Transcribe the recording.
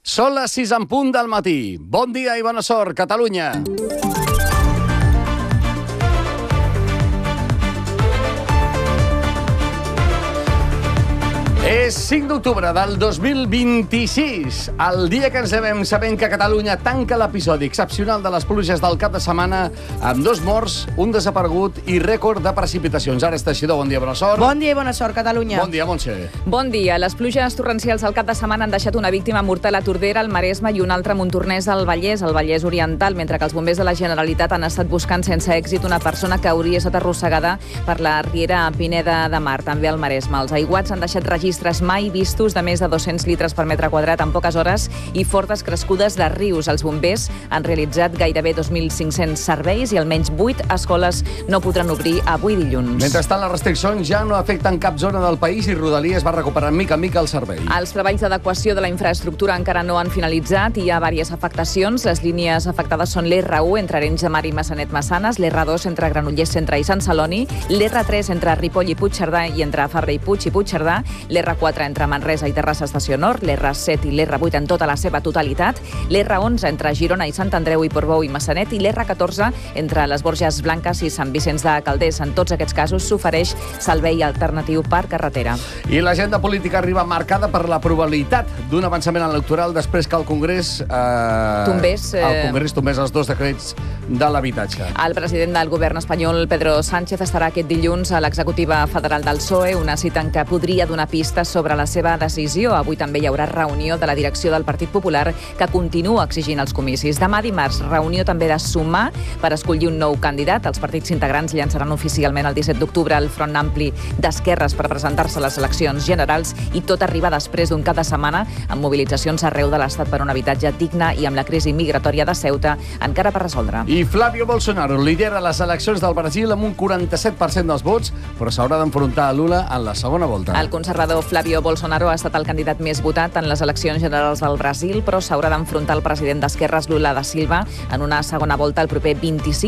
Són les 6 en punt del matí. Bon dia i bona sort, Catalunya. És 5 d'octubre del 2026, el dia que ens llevem sabent que Catalunya tanca l'episodi excepcional de les pluges del cap de setmana amb 2 morts, un desaparegut i rècord de precipitacions. Ara és Teixidor, bon dia, bona sort. Bon dia i bona sort, Catalunya. Bon dia, Montse. Bon dia. Les pluges torrencials al cap de setmana han deixat una víctima mortal a Tordera, al Maresme, i una altra a Montornès, al Vallès Oriental, mentre que els bombers de la Generalitat han estat buscant sense èxit una persona que hauria estat arrossegada per la riera Pineda de Mar, també al Maresme. Els aiguats han deixat registres mai vistos de més de 200 litres per metre quadrat en poques hores i fortes crescudes de rius. Els bombers han realitzat gairebé 2.500 serveis i almenys 8 escoles no podran obrir avui dilluns. Mentrestant, les restriccions ja no afecten cap zona del país i Rodalies va recuperar mica en mica el servei. Els treballs d'adequació de la infraestructura encara no han finalitzat i hi ha diverses afectacions. Les línies afectades són l'R1 entre Arenys de Mar i Massanet-Massanes, l'R2 entre Granollers Centre i Sant Celoni, l'R3 entre Ripoll i Puigcerdà i entre Fabra i Puig i Puigcerdà, l'R4 entre Manresa i Terrassa Estació Nord, l'R7 i l'R8 en tota la seva totalitat, l'R11 entre Girona i Sant Andreu i Portbou i Massanet i l'R14 entre les Borges Blanques i Sant Vicenç de Calders. En tots aquests casos s'ofereix servei alternatiu per carretera. I l'agenda política arriba marcada per la probabilitat d'un avançament electoral després que el Congrés tombés els 2 decrets de l'habitatge. El president del govern espanyol, Pedro Sánchez, estarà aquest dilluns a l'executiva federal del PSOE, una cita en què podria donar pistes sobre la seva decisió. Avui també hi haurà reunió de la direcció del Partit Popular que continua exigint els comicis. Demà dimarts, reunió també de sumar per escollir un nou candidat. Els partits integrants llançaran oficialment el 17 d'octubre el Front Ampli d'Esquerres per presentar-se a les eleccions generals i tot arriba després d'un cap de setmana amb mobilitzacions arreu de l'Estat per un habitatge digne i amb la crisi migratòria de Ceuta encara per resoldre. I Flavio Bolsonaro lidera les eleccions del Brasil amb un 47% dels vots, però s'haurà d'enfrontar a Lula en la segona volta. El conservador Flavio Bolsonaro ha estat el candidat més votat en les eleccions generals del Brasil, però s'haurà d'enfrontar el president d'Esquerres, Lula da Silva, en una segona volta el proper 25